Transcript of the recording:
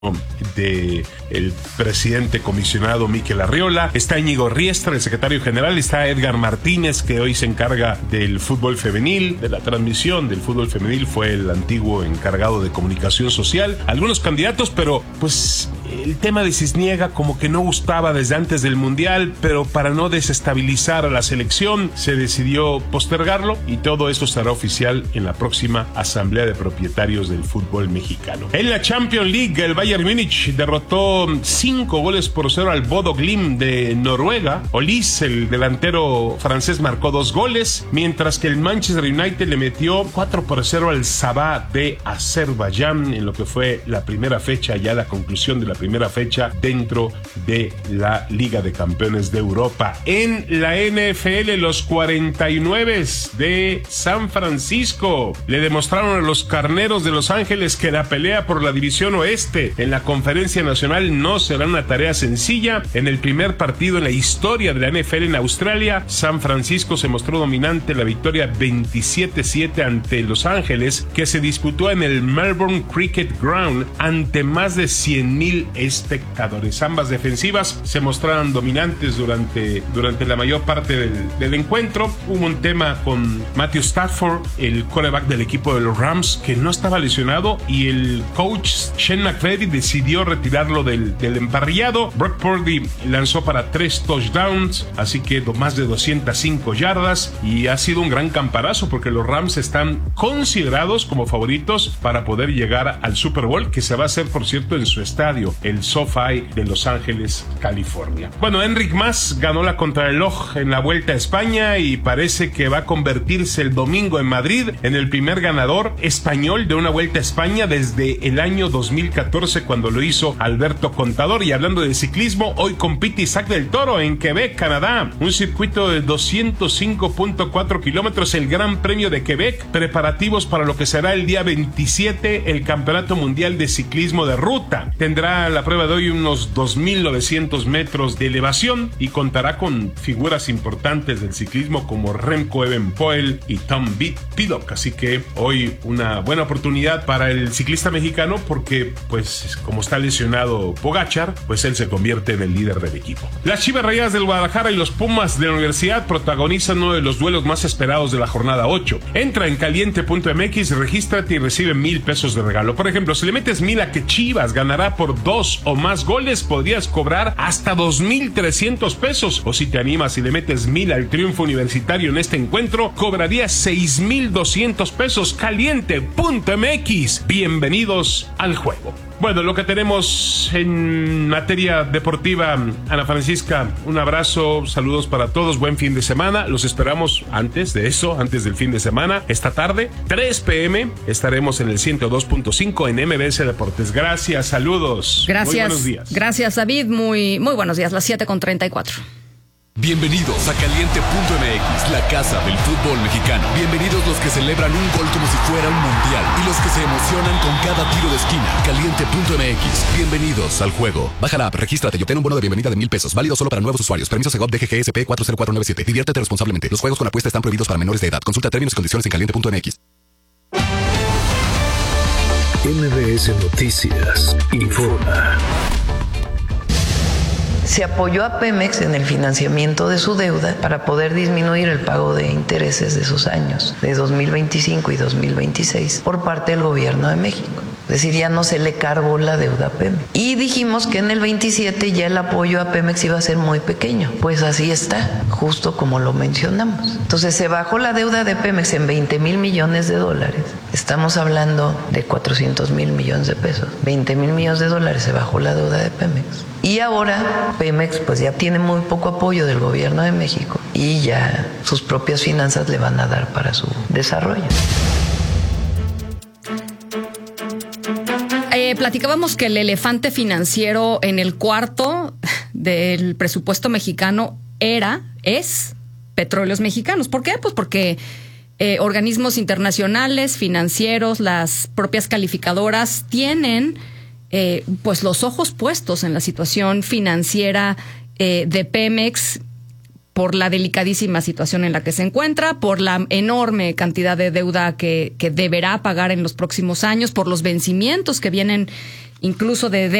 de el presidente comisionado Mikel Arriola, está Íñigo Riestra, el secretario general, está Edgar Martínez, que hoy se encarga del fútbol femenil, de la transmisión del fútbol femenil, fue el antiguo encargado de comunicación social, algunos candidatos, pero pues el tema de Cisniega como que no gustaba desde antes del Mundial, pero para no desestabilizar a la selección se decidió postergarlo y todo esto será oficial en la próxima Asamblea de Propietarios del Fútbol Mexicano. En la Champions League, el Bayern Múnich derrotó 5-0 al Bodo Glimt de Noruega. Olise, el delantero francés, marcó 2 goles, mientras que el Manchester United le metió 4-0 al Sabah de Azerbaiyán en lo que fue la primera fecha, ya la conclusión de la primera fecha dentro de la Liga de Campeones de Europa. En la NFL, los 49 de San Francisco le demostraron a los Carneros de Los Ángeles que la pelea por la división oeste en la Conferencia Nacional no será una tarea sencilla. En el primer partido en la historia de la NFL en Australia, San Francisco se mostró dominante en la victoria 27-7 ante Los Ángeles, que se disputó en el Melbourne Cricket Ground ante más de 100,000 espectadores. Ambas defensivas se mostraron dominantes durante la mayor parte del encuentro. Hubo un tema con Matthew Stafford, el quarterback del equipo de los Rams, que no estaba lesionado, y el coach Shane McVay decidió retirarlo del emparrillado. Brock Purdy lanzó para 3 touchdowns, así que más de 205 yardas, y ha sido un gran campanazo porque los Rams están considerados como favoritos para poder llegar al Super Bowl, que se va a hacer, por cierto, en su estadio, el SoFi de Los Ángeles, California. Bueno, Enric Mas ganó la contrarreloj en la Vuelta a España y parece que va a convertirse el domingo en Madrid en el primer ganador español de una Vuelta a España desde el año 2014, cuando lo hizo Alberto Contador. Y hablando de ciclismo, hoy compite Isaac del Toro en Quebec, Canadá, un circuito de 205.4 kilómetros, el Gran Premio de Quebec, preparativos para lo que será el día 27, el Campeonato Mundial de Ciclismo de Ruta. Tendrá la prueba de hoy unos 2.900 metros de elevación y contará con figuras importantes del ciclismo como Remco Evenepoel y Tom Pidcock, así que hoy una buena oportunidad para el ciclista mexicano porque, pues, como está lesionado Pogačar, pues él se convierte en el líder del equipo. Las Chivas Rayadas del Guadalajara y los Pumas de la Universidad protagonizan uno de los duelos más esperados de la jornada 8. Entra en caliente.mx, regístrate y recibe 1,000 pesos de regalo. Por ejemplo, si le metes 1,000 a que Chivas ganará por 2 o más goles, podrías cobrar hasta 2,300 pesos. O si te animas y le metes 1,000 al triunfo universitario en este encuentro, cobrarías 6,200 pesos. Caliente.mx. Bienvenidos al juego. Bueno, lo que tenemos en materia deportiva, Ana Francisca, un abrazo, saludos para todos, buen fin de semana. Los esperamos antes del fin de semana. Esta tarde, 3 p.m., estaremos en el 102.5 en MBS Deportes. Gracias, saludos. Gracias. Muy buenos días. Gracias, David. Muy buenos días, las 7:34. Bienvenidos a Caliente.mx, la casa del fútbol mexicano. Bienvenidos los que celebran un gol como si fuera un mundial y los que se emocionan con cada tiro de esquina. Caliente.mx, bienvenidos al juego. Baja la app, regístrate y obtén un bono de bienvenida de 1,000 pesos, válido solo para nuevos usuarios. Permiso Segov DGGSP 40497. Diviértete responsablemente. Los juegos con apuesta están prohibidos para menores de edad. Consulta términos y condiciones en Caliente.mx. MBS Noticias informa. Se apoyó a Pemex en el financiamiento de su deuda para poder disminuir el pago de intereses de esos años, de 2025 y 2026, por parte del gobierno de México. Es decir, ya no se le cargó la deuda a Pemex. Y dijimos que en el 27 ya el apoyo a Pemex iba a ser muy pequeño. Pues así está, justo como lo mencionamos. Entonces se bajó la deuda de Pemex en $20,000 millones. Estamos hablando de 400,000 millones de pesos. $20,000 millones se bajó la deuda de Pemex. Y ahora Pemex pues ya tiene muy poco apoyo del gobierno de México y ya sus propias finanzas le van a dar para su desarrollo. Platicábamos que el elefante financiero en el cuarto del presupuesto mexicano es Petróleos Mexicanos. ¿Por qué? Pues porque organismos internacionales, financieros, las propias calificadoras tienen pues los ojos puestos en la situación financiera de Pemex por la delicadísima situación en la que se encuentra, por la enorme cantidad de deuda que deberá pagar en los próximos años, por los vencimientos que vienen incluso de